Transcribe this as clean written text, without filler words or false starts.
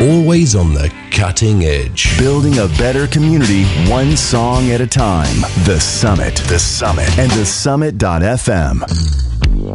always on the cutting edge. Building a better community, one song at a time. The Summit. The Summit. And thesummit.fm.